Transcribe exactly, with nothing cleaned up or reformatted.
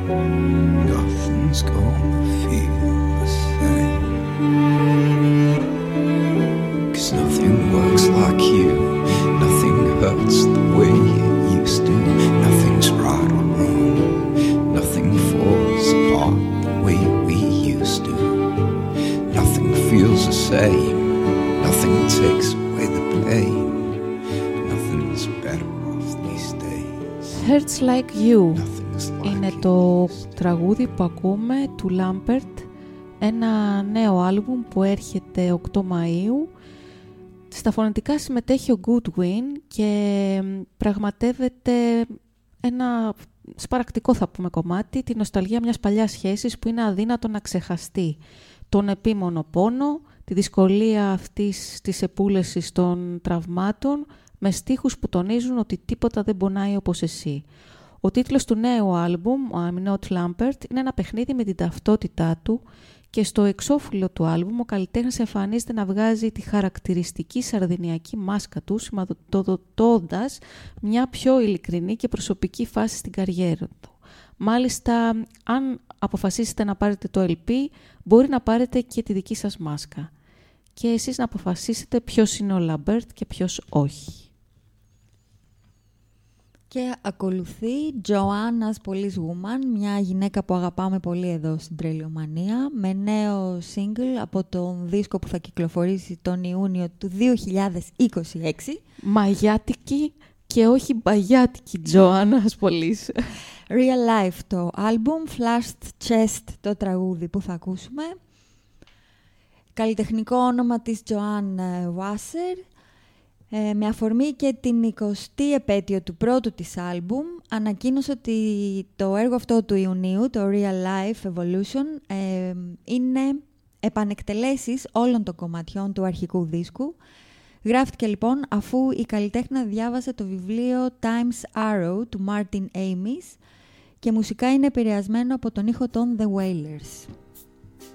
Nothing's gonna feel the same, 'cause nothing works like you, nothing hurts the way it used to, nothing's right or wrong, nothing falls apart the way we used to, nothing feels the same, nothing takes away the pain, nothing's better off these days. Hurts Like You είναι το τραγούδι που ακούμε του Lampert, ένα νέο άλμπουμ που έρχεται οκτώ Μαΐου. Στα φωνητικά συμμετέχει ο Goodwin και πραγματεύεται ένα σπαρακτικό, θα πούμε, κομμάτι, τη νοσταλγία μιας παλιάς σχέσης που είναι αδύνατο να ξεχαστεί. Τον επίμονο πόνο, τη δυσκολία αυτής της επούλεσης των τραυμάτων, με στίχους που τονίζουν ότι τίποτα δεν πονάει όπως εσύ. Ο τίτλος του νέου άλμπουμ, I'm Not Lampert, είναι ένα παιχνίδι με την ταυτότητά του και στο εξώφυλλο του άλμπουμ ο καλλιτέχνης εμφανίζεται να βγάζει τη χαρακτηριστική σαρδινιακή μάσκα του, σηματοδοτώντας μια πιο ειλικρινή και προσωπική φάση στην καριέρα του. Μάλιστα, αν αποφασίσετε να πάρετε το ελ πι, μπορεί να πάρετε και τη δική σας μάσκα. Και εσείς να αποφασίσετε ποιος είναι ο Λαμπέρτ και ποιος όχι. Και ακολουθεί Joanna's Police Woman, μια γυναίκα που αγαπάμε πολύ εδώ στην Τρελιομανία, με νέο single από τον δίσκο που θα κυκλοφορήσει τον Ιούνιο του δύο χιλιάδες είκοσι έξι. Μαγιάτικη και όχι μπαγιάτικη Joanna's Police. Real Life το album, Flashed Chest το τραγούδι που θα ακούσουμε. Καλλιτεχνικό όνομα της Joanne Wasser. Ε, με αφορμή και την εικοστή επέτειο του πρώτου της άλμπουμ, ανακοίνωσε ότι το έργο αυτό του Ιουνίου, το Real Life Evolution, ε, είναι επανεκτελέσεις όλων των κομματιών του αρχικού δίσκου. Γράφτηκε λοιπόν αφού η καλλιτέχνα διάβασε το βιβλίο Time's Arrow του Martin Amis και μουσικά είναι επηρεασμένο από τον ήχο των The Wailers.